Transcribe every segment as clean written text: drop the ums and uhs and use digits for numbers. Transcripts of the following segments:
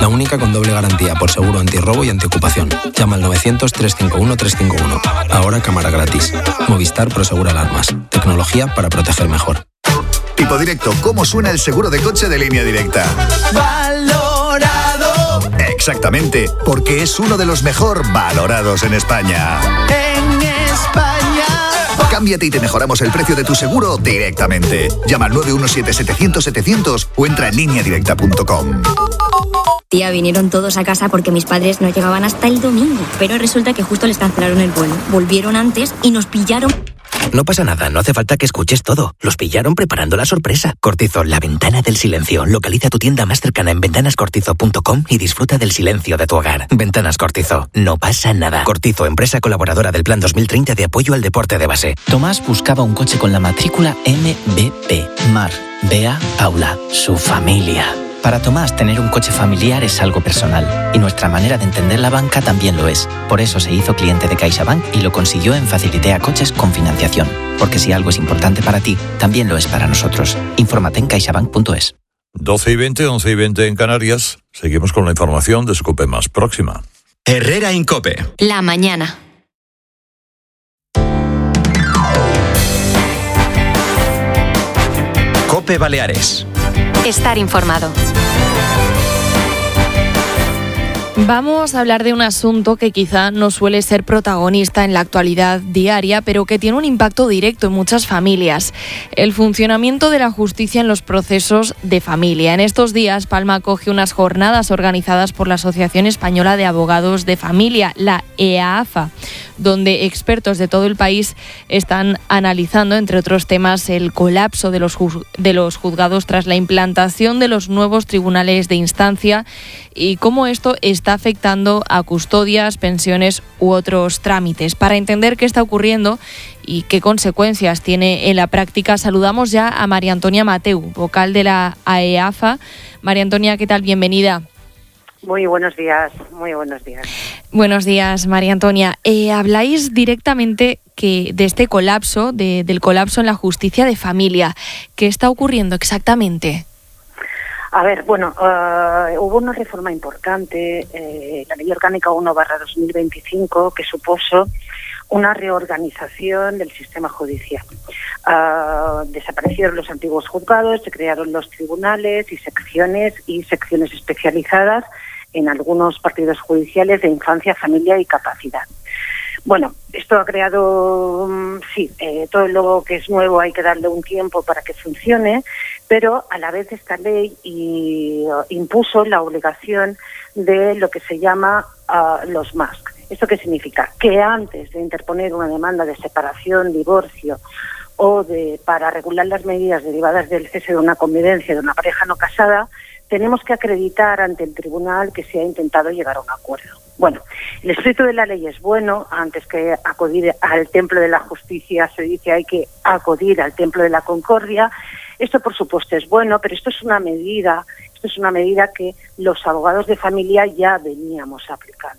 La única con doble garantía por seguro antirrobo y antiocupación. Llama al 900-351-351. Ahora cámara gratis. Movistar Prosegura Alarmas. Tecnología para proteger mejor. Tipo Directo, ¿cómo suena el seguro de coche de Línea Directa? Valorado. Exactamente, porque es uno de los mejor valorados en España. En España. Cámbiate y te mejoramos el precio de tu seguro directamente. Llama al 917-700-700 o entra en lineadirecta.com. Tía, vinieron todos a casa porque mis padres no llegaban hasta el domingo. Pero resulta que justo les cancelaron el vuelo. Volvieron antes y nos pillaron. No pasa nada, no hace falta que escuches todo. Los pillaron preparando la sorpresa. Cortizo, la ventana del silencio. Localiza tu tienda más cercana en ventanascortizo.com y disfruta del silencio de tu hogar. Ventanas Cortizo, no pasa nada. Cortizo, empresa colaboradora del Plan 2030 de apoyo al deporte de base. Tomás buscaba un coche con la matrícula MBP. Mar, Bea, Paula, su familia. Para Tomás, tener un coche familiar es algo personal, y nuestra manera de entender la banca también lo es. Por eso se hizo cliente de CaixaBank y lo consiguió en Facilitea Coches con financiación. Porque si algo es importante para ti, también lo es para nosotros. Infórmate en caixabank.es. 12:20, 11:20 en Canarias. Seguimos con la información de Cope más próxima. Herrera Incope. La mañana. Cope Baleares. Estar informado. Vamos a hablar de un asunto que quizá no suele ser protagonista en la actualidad diaria, pero que tiene un impacto directo en muchas familias: el funcionamiento de la justicia en los procesos de familia. En estos días, Palma acoge unas jornadas organizadas por la Asociación Española de Abogados de Familia, la EAAFA, donde expertos de todo el país están analizando, entre otros temas, el colapso de los juzgados tras la implantación de los nuevos tribunales de instancia y cómo esto está afectando a custodias, pensiones u otros trámites. Para entender qué está ocurriendo y qué consecuencias tiene en la práctica, saludamos ya a María Antonia Mateu, vocal de la EAAFA. María Antonia, ¿qué tal? Bienvenida. Muy buenos días, muy buenos días. Buenos días, María Antonia. Habláis directamente de este colapso, del colapso en la justicia de familia. ¿Qué está ocurriendo exactamente? A ver, bueno, hubo una reforma importante, la Ley Orgánica 1/2025, que supuso una reorganización del sistema judicial. Desaparecieron los antiguos juzgados, se crearon los tribunales y secciones especializadas en algunos partidos judiciales de infancia, familia y capacidad. Bueno, esto ha creado, todo lo que es nuevo hay que darle un tiempo para que funcione, pero a la vez esta ley impuso la obligación de lo que se llama los MASC. ¿Esto qué significa? Que antes de interponer una demanda de separación, divorcio o para regular las medidas derivadas del cese de una convivencia de una pareja no casada, tenemos que acreditar ante el tribunal que se ha intentado llegar a un acuerdo. Bueno, el espíritu de la ley es bueno. Antes que acudir al templo de la justicia, se dice hay que acudir al templo de la concordia. Esto, por supuesto, es bueno, pero esto es una medida que los abogados de familia ya veníamos aplicando.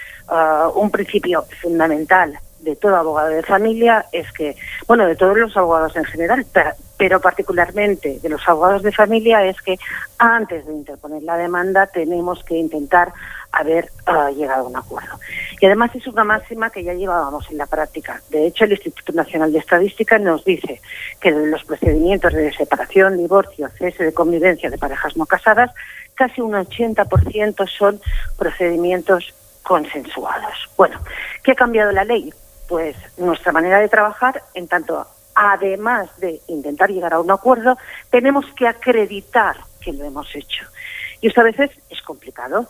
Un principio fundamental de todo abogado de familia es que, bueno, de todos los abogados en general, pero particularmente de los abogados de familia, es que antes de interponer la demanda tenemos que intentar haber llegado a un acuerdo. Y además es una máxima que ya llevábamos en la práctica. De hecho, el Instituto Nacional de Estadística nos dice que de los procedimientos de separación, divorcio, cese de convivencia de parejas no casadas, casi un 80% son procedimientos consensuados. Bueno, ¿qué ha cambiado la ley? Pues nuestra manera de trabajar, en tanto, además de intentar llegar a un acuerdo, tenemos que acreditar que lo hemos hecho. Y esto a veces es complicado.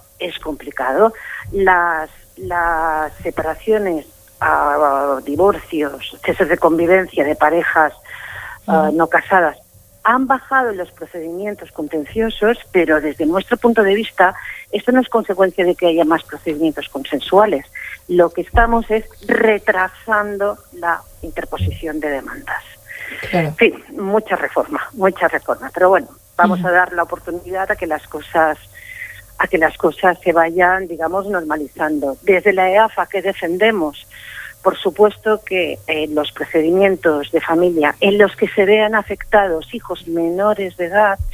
Las separaciones, divorcios, ceses de convivencia de parejas no casadas han bajado los procedimientos contenciosos, pero desde nuestro punto de vista esto no es consecuencia de que haya más procedimientos consensuales. Lo que estamos es retrasando la interposición de demandas. Claro. En fin, mucha reforma, pero bueno, vamos a dar la oportunidad a que las cosas se vayan, digamos, normalizando. Desde la EAAFA, que defendemos, por supuesto, que los procedimientos de familia en los que se vean afectados hijos menores de edad